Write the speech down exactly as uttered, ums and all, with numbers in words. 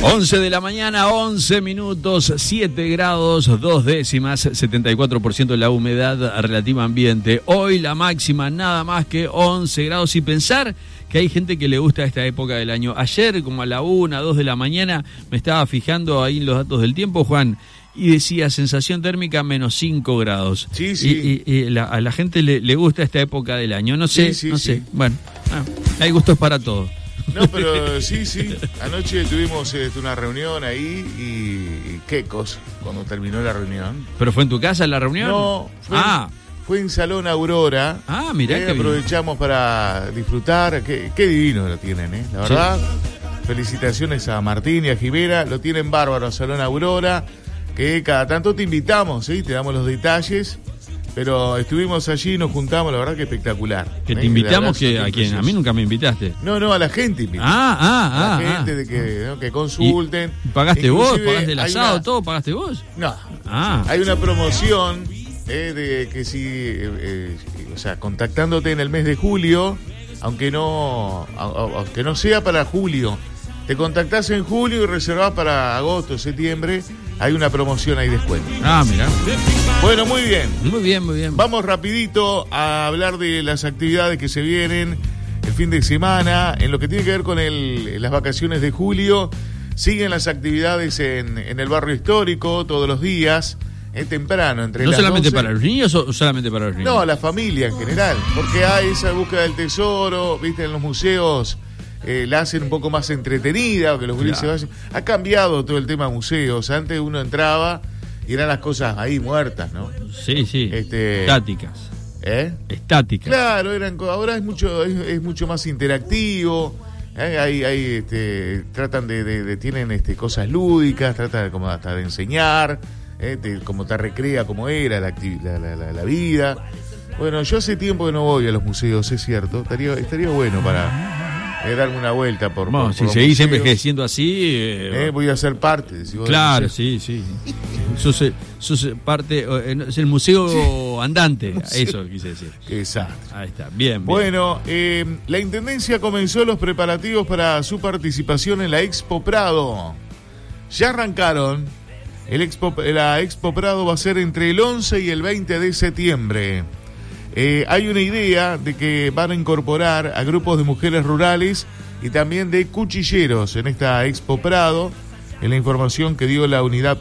once de la mañana, once minutos, siete grados, dos décimas, setenta y cuatro por ciento la humedad relativa ambiente. Hoy la máxima nada más que once grados, y pensar que hay gente que le gusta esta época del año. Ayer, como a la una, dos de la mañana, me estaba fijando ahí en los datos del tiempo, Juan, y decía sensación térmica menos cinco grados. Sí, sí. Y, y, y la, a la gente le, le gusta esta época del año. No sé, sí, sí, no sí. sé. Bueno, ah, hay gustos para todo. No, pero sí, sí. Anoche tuvimos este, una reunión ahí y, y quecos cuando terminó la reunión. ¿Pero fue en tu casa la reunión? No, fue, ah. en, fue en Salón Aurora. Ah, mirá eh, que aprovechamos bien. Para disfrutar. Qué, qué divino lo tienen, ¿eh? La verdad. Sí. Felicitaciones a Martín y a Jimena. Lo tienen bárbaro, Salón Aurora. Que cada tanto te invitamos, ¿sí? Te damos los detalles. Pero estuvimos allí, nos juntamos, la verdad que espectacular. ¿Que te ¿eh? invitamos? Que, ¿A quién? A mí nunca me invitaste. No, no, a la gente invitamos. Ah, ah, ah. A la gente ah. de que, ¿no? que consulten. ¿Y ¿Pagaste Inclusive vos? ¿Pagaste el asado? Una... ¿Todo pagaste vos? No. Ah. Hay una promoción eh, de que si, eh, eh, o sea, contactándote en el mes de julio, aunque no, aunque no sea para julio, te contactás en julio y reservás para agosto, septiembre, hay una promoción, hay descuento. Ah, mirá. Bueno, muy bien. Muy bien, muy bien. Vamos rapidito a hablar de las actividades que se vienen el fin de semana. En lo que tiene que ver con el, las vacaciones de julio, siguen las actividades en, en el barrio histórico todos los días, eh, temprano. Entre ¿No las solamente doce... para los niños o solamente para los niños? No, la familia en general, porque hay esa búsqueda del tesoro, viste, en los museos... Eh, la hacen un poco más entretenida, que los gurises claro. vayan. Ha cambiado todo el tema museos. Antes uno entraba y eran las cosas ahí muertas, ¿no? Sí, sí. Este... Estáticas. ¿Eh? Estáticas. Claro, eran ahora es mucho es, es mucho más interactivo. ¿eh? Hay, hay, este, tratan de, de, de tienen este, cosas lúdicas, tratan de, como hasta de enseñar, ¿eh? de, como te recrea como era la, la, la, la, la vida. Bueno, yo hace tiempo que no voy a los museos, es cierto. Estaría, estaría bueno para Eh, darme una vuelta por, bueno, por, si por seguís museos. envejeciendo así eh, eh, voy a ser parte si claro, sí, sí sos, sos parte es el museo sí. andante, museo. Eso quise decir. Exacto. Ahí está, bien, bien. Bueno, eh, la Intendencia comenzó los preparativos para su participación en la Expo Prado. Ya arrancaron. El Expo, la Expo Prado va a ser entre el once y el veinte de septiembre. Eh, hay una idea de que van a incorporar a grupos de mujeres rurales y también de cuchilleros en esta Expo Prado, en la información que dio la unidad